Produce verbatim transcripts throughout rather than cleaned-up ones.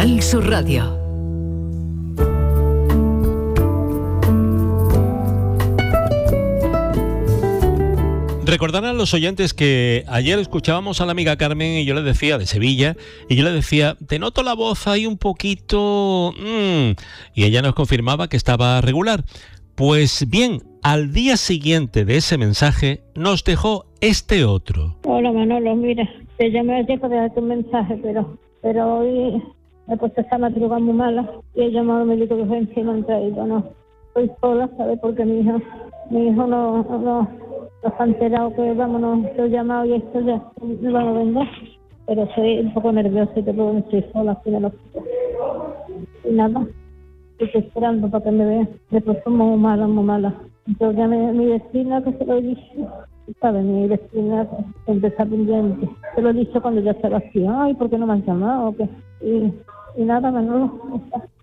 Canal Sur Radio. Recordarán a los oyentes que ayer escuchábamos a la amiga Carmen y yo le decía, de Sevilla, y yo le decía, te noto la voz ahí un poquito... Mmm, y ella nos confirmaba que estaba regular. Pues bien, al día siguiente de ese mensaje nos dejó este otro. Hola Manolo, mira, te llamé ayer para darte un mensaje, pero, pero hoy me he puesto esta madrugada muy mala y he llamado al médico de urgencia y me han traído, no. Estoy sola, ¿sabes? Porque mi hijo, mi hijo no... no Nos han enterado que, vámonos, te he llamado y esto ya me van a vender. Pero soy un poco nerviosa y te puedo decir sola aquí en el hospital. Y nada, estoy esperando para que me vean. Después son muy mala, muy mala. Yo llamé a mi vecina que se lo he dicho. ¿Sabes? Mi vecina siempre está pendiente. Se lo he dicho cuando ya se vacía. Ay, ¿por qué no me han llamado? ¿Qué? Y, y nada, Manolo.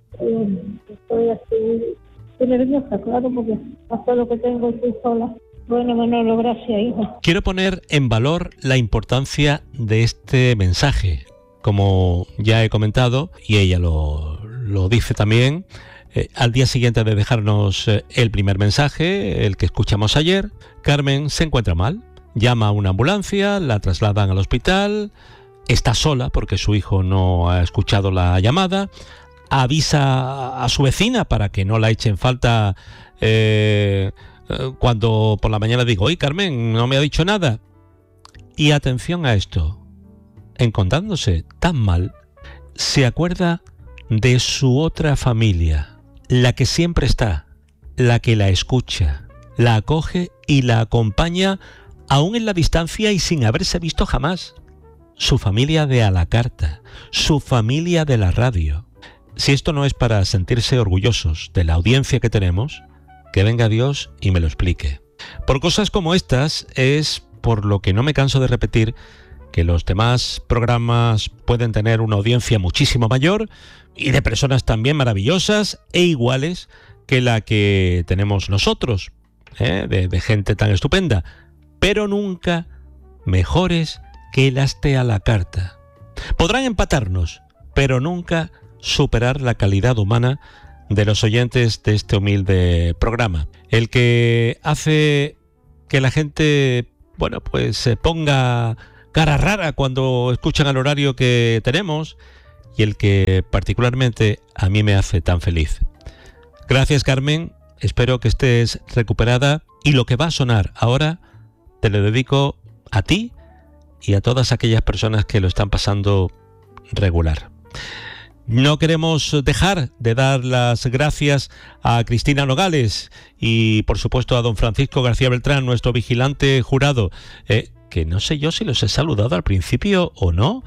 Estoy así, estoy nerviosa, claro, porque no sé lo que tengo y estoy sola. Bueno, Manolo, gracias, hijo. Quiero poner en valor la importancia de este mensaje. Como ya he comentado, y ella lo, lo dice también, eh, al día siguiente de dejarnos eh, el primer mensaje, el que escuchamos ayer, Carmen se encuentra mal. Llama a una ambulancia, la trasladan al hospital, está sola porque su hijo no ha escuchado la llamada, avisa a su vecina para que no la eche en falta... Eh, Cuando por la mañana digo, oye Carmen, no me ha dicho nada. Y atención a esto, encontrándose tan mal, se acuerda de su otra familia, la que siempre está, la que la escucha, la acoge y la acompaña aún en la distancia y sin haberse visto jamás. Su familia de a la carta, su familia de la radio. Si esto no es para sentirse orgullosos de la audiencia que tenemos, que venga Dios y me lo explique. Por cosas como estas es por lo que no me canso de repetir que los demás programas pueden tener una audiencia muchísimo mayor y de personas también maravillosas e iguales que la que tenemos nosotros, ¿eh? de, de gente tan estupenda, pero nunca mejores que las de a la carta. Podrán empatarnos, pero nunca superar la calidad humana de los oyentes de este humilde programa. El que hace que la gente, bueno, pues se ponga cara rara cuando escuchan el horario que tenemos y el que particularmente a mí me hace tan feliz. Gracias, Carmen. Espero que estés recuperada y lo que va a sonar ahora te lo dedico a ti y a todas aquellas personas que lo están pasando regular. No queremos dejar de dar las gracias a Cristina Nogales y, por supuesto, a don Francisco García Beltrán, nuestro vigilante jurado, eh, que no sé yo si los he saludado al principio o no.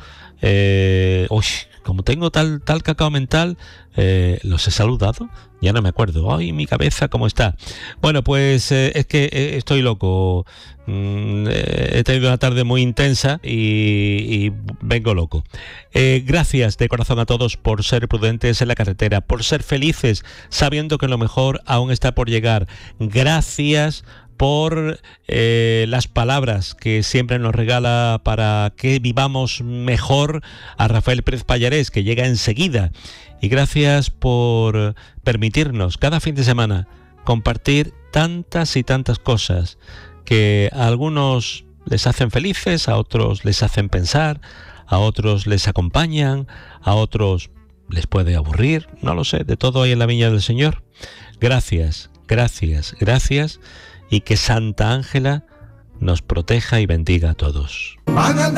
Eh, uy, como tengo tal, tal cacao mental, eh, ¿los he saludado? Ya no me acuerdo. ¡Ay, mi cabeza cómo está! Bueno, pues eh, es que eh, estoy loco. Mm, eh, he tenido una tarde muy intensa y, y vengo loco. Eh, gracias de corazón a todos por ser prudentes en la carretera, por ser felices sabiendo que lo mejor aún está por llegar. Gracias por eh, las palabras que siempre nos regala para que vivamos mejor a Rafael Pérez Pallarés, que llega enseguida. Y gracias por permitirnos cada fin de semana compartir tantas y tantas cosas que a algunos les hacen felices, a otros les hacen pensar, a otros les acompañan, a otros les puede aburrir, no lo sé, de todo hay en la viña del Señor. Gracias, gracias, gracias. Y que Santa Ángela nos proteja y bendiga a todos.